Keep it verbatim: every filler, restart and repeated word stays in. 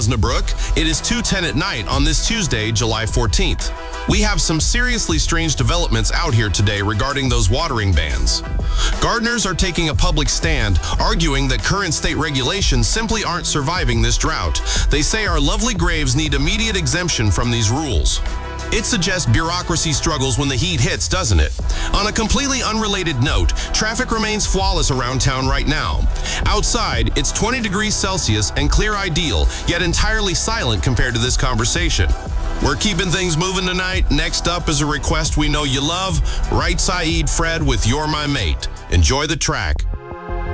Osnabrück. It is two ten at night on this Tuesday, July fourteenth. We have some seriously strange developments out here today regarding those watering bans. Gardeners are taking a public stand, arguing that current state regulations simply aren't surviving this drought. They say our lovely graves need immediate exemption from these rules. It suggests bureaucracy struggles when the heat hits, doesn't it? On a completely unrelated note, traffic remains flawless around town right now. Outside, it's twenty degrees Celsius and clear ideal, yet entirely silent compared to this conversation. We're keeping things moving tonight. Next up is a request we know you love. Right Saeed Fred with You're My Mate. Enjoy the track.